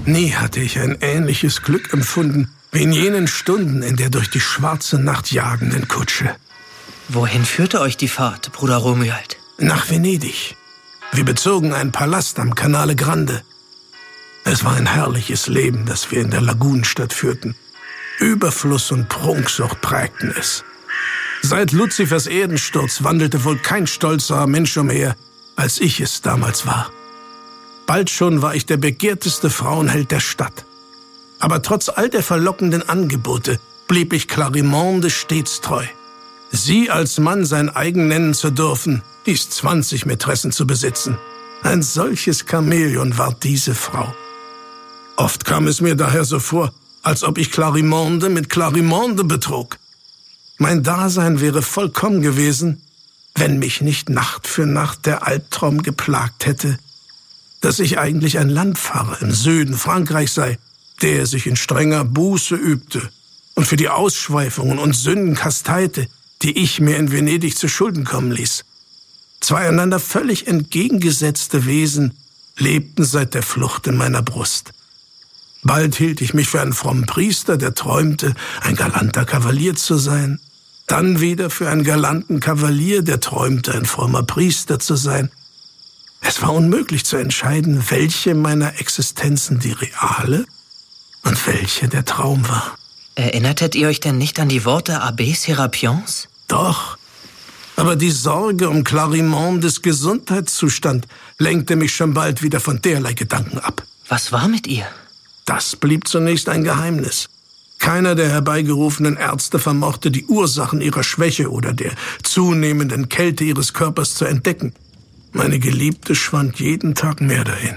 Nie hatte ich ein ähnliches Glück empfunden wie in jenen Stunden in der durch die schwarze Nacht jagenden Kutsche. Wohin führte euch die Fahrt, Bruder Romuald? Nach Venedig. Wir bezogen einen Palast am Canale Grande. Es war ein herrliches Leben, das wir in der Lagunenstadt führten. Überfluss und Prunksucht prägten es. Seit Luzifers Erdensturz wandelte wohl kein stolzerer Mensch umher, als ich es damals war. Bald schon war ich der begehrteste Frauenheld der Stadt. Aber trotz all der verlockenden Angebote blieb ich Clarimonde stets treu. Sie als Mann sein eigen nennen zu dürfen, hieß 20 Mätressen zu besitzen. Ein solches Chamäleon war diese Frau. Oft kam es mir daher so vor, als ob ich Clarimonde mit Clarimonde betrug. Mein Dasein wäre vollkommen gewesen, wenn mich nicht Nacht für Nacht der Albtraum geplagt hätte, dass ich eigentlich ein Landpfarrer im Süden Frankreichs sei, der sich in strenger Buße übte und für die Ausschweifungen und Sünden kasteite, die ich mir in Venedig zu Schulden kommen ließ. Zwei einander völlig entgegengesetzte Wesen lebten seit der Flucht in meiner Brust. Bald hielt ich mich für einen frommen Priester, der träumte, ein galanter Kavalier zu sein. Dann wieder für einen galanten Kavalier, der träumte, ein frommer Priester zu sein. Es war unmöglich zu entscheiden, welche meiner Existenzen die reale und welche der Traum war. Erinnertet ihr euch denn nicht an die Worte Abbé Sérapions? Doch, aber die Sorge um Clarimondes Gesundheitszustand lenkte mich schon bald wieder von derlei Gedanken ab. Was war mit ihr? Das blieb zunächst ein Geheimnis. Keiner der herbeigerufenen Ärzte vermochte, die Ursachen ihrer Schwäche oder der zunehmenden Kälte ihres Körpers zu entdecken. Meine Geliebte schwand jeden Tag mehr dahin.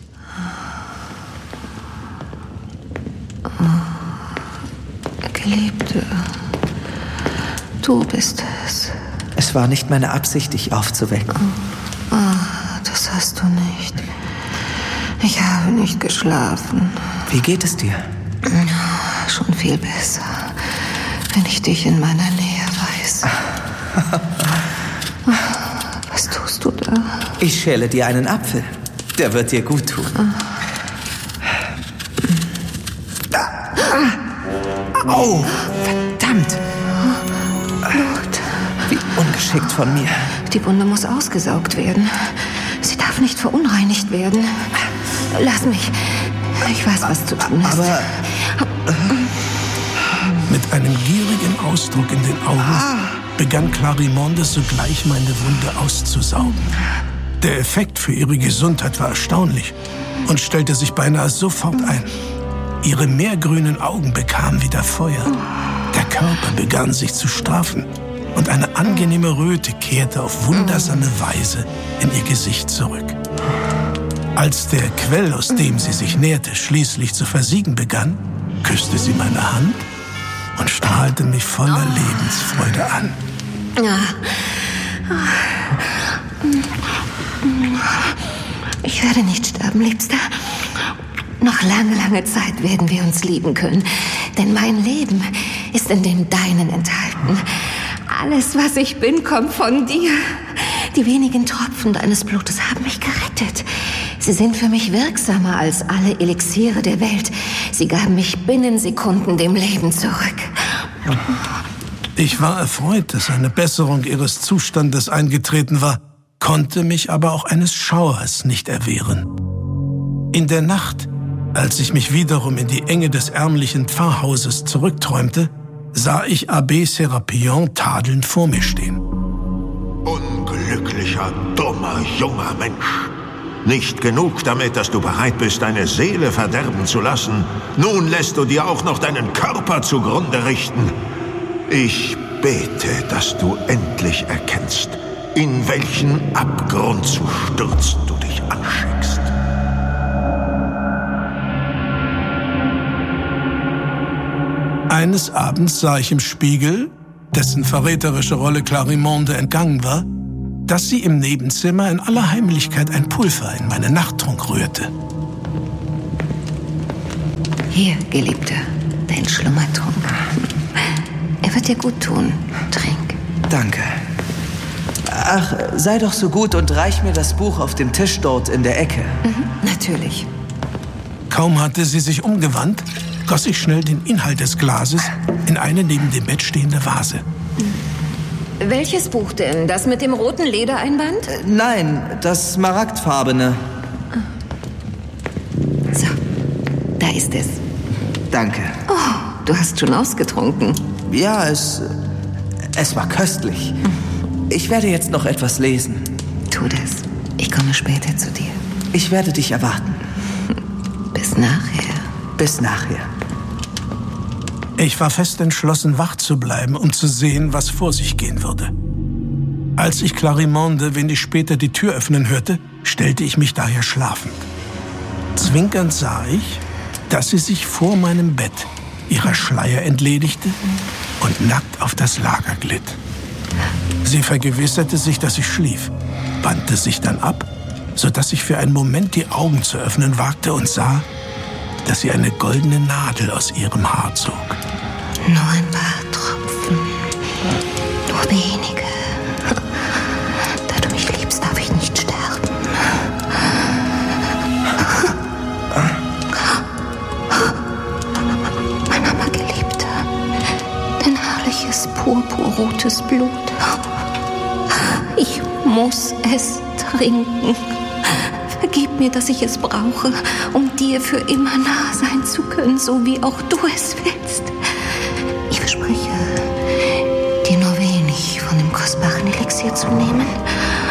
Geliebte, du bist es. Es war nicht meine Absicht, dich aufzuwecken. Das hast du nicht. Ich habe nicht geschlafen. Wie geht es dir? Schon viel besser, wenn ich dich in meiner Nähe weiß. Was tust du da? Ich schäle dir einen Apfel. Der wird dir gut tun. Au! Verdammt! Blut. Wie ungeschickt von mir. Die Wunde muss ausgesaugt werden. Sie darf nicht verunreinigt werden. Lass mich. Ich weiß, was zu tun ist. Aber Mit einem gierigen Ausdruck in den Augen begann Clarimonde sogleich meine Wunde auszusaugen. Der Effekt für ihre Gesundheit war erstaunlich und stellte sich beinahe sofort ein. Ihre meergrünen Augen bekamen wieder Feuer. Der Körper begann sich zu straffen und eine angenehme Röte kehrte auf wundersame Weise in ihr Gesicht zurück. Als der Quell, aus dem sie sich nährte, schließlich zu versiegen begann, küsste sie meine Hand und strahlte mich voller Lebensfreude an. Ich werde nicht sterben, Liebster. Noch lange, lange Zeit werden wir uns lieben können. Denn mein Leben ist in dem Deinen enthalten. Alles, was ich bin, kommt von dir. Die wenigen Tropfen deines Blutes haben mich gerettet. Sie sind für mich wirksamer als alle Elixiere der Welt. Sie gaben mich binnen Sekunden dem Leben zurück. Ich war erfreut, dass eine Besserung ihres Zustandes eingetreten war, konnte mich aber auch eines Schauers nicht erwehren. In der Nacht, als ich mich wiederum in die Enge des ärmlichen Pfarrhauses zurückträumte, sah ich Abbé Sérapion tadelnd vor mir stehen. Unglücklicher, dummer, junger Mensch. Nicht genug damit, dass du bereit bist, deine Seele verderben zu lassen. Nun lässt du dir auch noch deinen Körper zugrunde richten. Ich bete, dass du endlich erkennst, in welchen Abgrund zu stürzen du dich anschickst. Eines Abends sah ich im Spiegel, dessen verräterische Rolle Clarimonde entgangen war, dass sie im Nebenzimmer in aller Heimlichkeit ein Pulver in meine Nachttrunk rührte. Hier, Geliebter, dein Schlummertrunk. Er wird dir gut tun. Trink. Danke. Ach, sei doch so gut und reich mir das Buch auf dem Tisch dort in der Ecke. Natürlich. Kaum hatte sie sich umgewandt, goss ich schnell den Inhalt des Glases in eine neben dem Bett stehende Vase. Welches Buch denn? Das mit dem roten Ledereinband? Nein, das smaragdfarbene. So, da ist es. Danke. Oh, du hast schon ausgetrunken. Ja, es war köstlich. Ich werde jetzt noch etwas lesen. Tu das. Ich komme später zu dir. Ich werde dich erwarten. Bis nachher. Bis nachher. Ich war fest entschlossen, wach zu bleiben, um zu sehen, was vor sich gehen würde. Als ich Clarimonde wenig später die Tür öffnen hörte, stellte ich mich daher schlafend. Zwinkernd sah ich, dass sie sich vor meinem Bett ihrer Schleier entledigte und nackt auf das Lager glitt. Sie vergewisserte sich, dass ich schlief, wandte sich dann ab, sodass ich für einen Moment die Augen zu öffnen wagte und sah, dass sie eine goldene Nadel aus ihrem Haar zog. Nur ein paar Tropfen. Nur wenige. Da du mich liebst, darf ich nicht sterben. Mein armer Geliebter. Dein herrliches purpurrotes Blut. Ich muss es trinken. Vergib mir, dass ich es brauche, um dir für immer nah sein zu können, so wie auch du es willst. Ich verspreche, dir nur wenig von dem kostbaren Elixier zu nehmen.